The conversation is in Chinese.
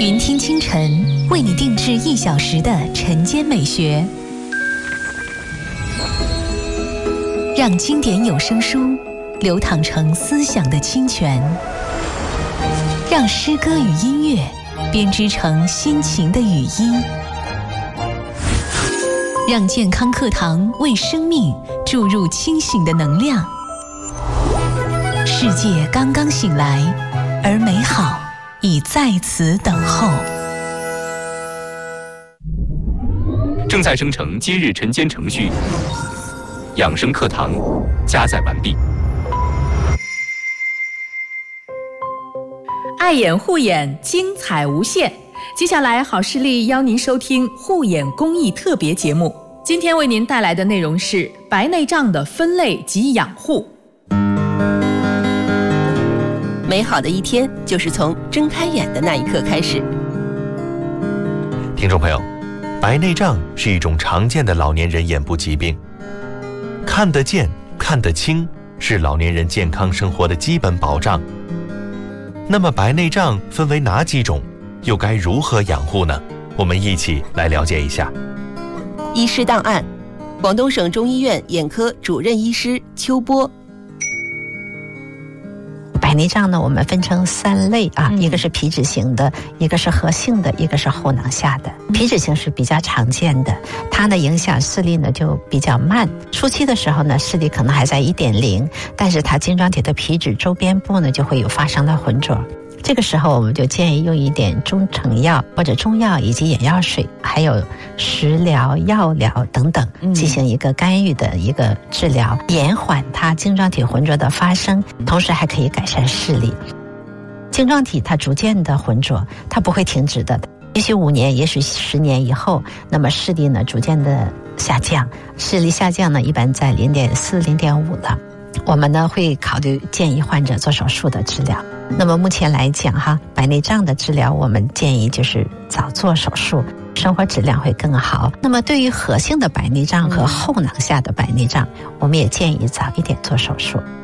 云听清晨为你定制1小时的晨间美学，让经典有声书流淌成思想的清泉，让诗歌与音乐编织成心情的语音，让健康课堂为生命注入清醒的能量。世界刚刚醒来，而美好已在此等候。 正在生成今日晨间程序，养生课堂加载完毕。 爱眼护眼，精彩无限。接下来好视力邀您收听护眼公益特别节目，今天为您带来的内容是白内障的分类及养护。 美好的一天就是从睁开眼的那一刻开始。 听众朋友，白内障是一种常见的老年人眼部疾病，看得见、看得清是老年人健康生活的基本保障。那么白内障分为哪几种，又该如何养护呢？我们一起来了解一下。 医师档案，广东省中医院眼科主任医师邱波。 白内障呢，我们分成3类啊，一个是皮脂型的，一个是核性的，一个是后囊下的。皮脂型是比较常见的，它呢影响视力呢就比较慢，初期的时候呢视力可能还在 1.0， 但是它晶状体的皮脂周边部呢就会有发生的浑浊。这个时候我们就建议用一点中成药或者中药以及眼药水，还有食疗、药疗等等，进行一个干预的一个治疗，延缓它晶状体浑浊的发生，同时还可以改善视力。晶状体它逐渐的浑浊，它不会停止的，也许5年，也许10年以后，那么视力呢逐渐的下降，视力下降呢一般在 0.4、0.5 了。我们呢会考虑建议患者做手术的治疗。那么目前来讲哈，白内障的治疗我们建议就是早做手术，生活质量会更好。那么对于核性的白内障和后囊下的白内障，我们也建议早一点做手术。